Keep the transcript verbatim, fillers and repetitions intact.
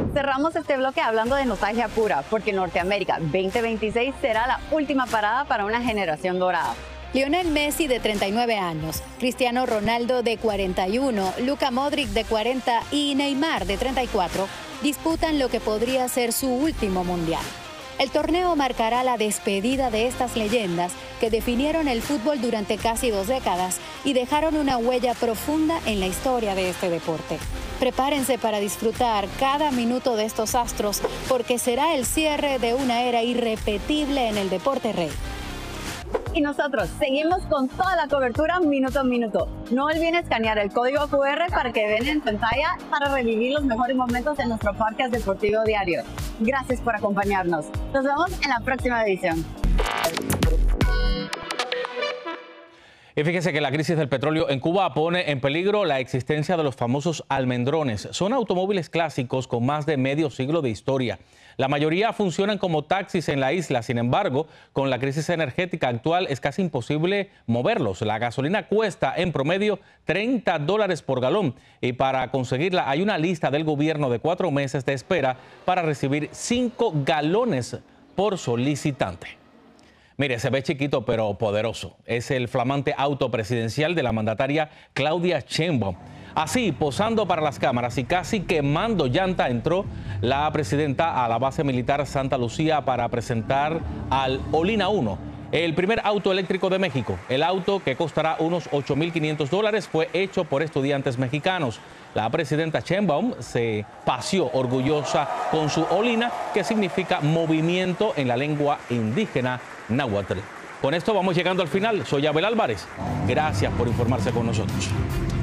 Cerramos este bloque hablando de nostalgia pura, porque Norteamérica veinte veintiséis será la última parada para una generación dorada. Lionel Messi, de treinta y nueve años, Cristiano Ronaldo, de cuarenta y uno, Luka Modric, de cuarenta y Neymar, de treinta y cuatro, disputan lo que podría ser su último mundial. El torneo marcará la despedida de estas leyendas que definieron el fútbol durante casi dos décadas y dejaron una huella profunda en la historia de este deporte. Prepárense para disfrutar cada minuto de estos astros, porque será el cierre de una era irrepetible en el deporte rey. Y nosotros seguimos con toda la cobertura minuto a minuto. No olviden escanear el código cu erre para que ven en pantalla para revivir los mejores momentos de nuestro podcast deportivo diario. Gracias por acompañarnos. Nos vemos en la próxima edición. Y fíjese que la crisis del petróleo en Cuba pone en peligro la existencia de los famosos almendrones. Son automóviles clásicos con más de medio siglo de historia. La mayoría funcionan como taxis en la isla. Sin embargo, con la crisis energética actual es casi imposible moverlos. La gasolina cuesta en promedio treinta dólares por galón y para conseguirla hay una lista del gobierno de cuatro meses de espera para recibir cinco galones por solicitante. Mire, se ve chiquito pero poderoso. Es el flamante auto presidencial de la mandataria Claudia Sheinbaum. Así, posando para las cámaras y casi quemando llanta, entró la presidenta a la base militar Santa Lucía para presentar al Olina uno, el primer auto eléctrico de México. El auto, que costará unos ocho mil quinientos dólares, fue hecho por estudiantes mexicanos. La presidenta Sheinbaum se paseó orgullosa con su Olina, que significa movimiento en la lengua indígena náhuatl. Con esto vamos llegando al final. Soy Abel Álvarez. Gracias por informarse con nosotros.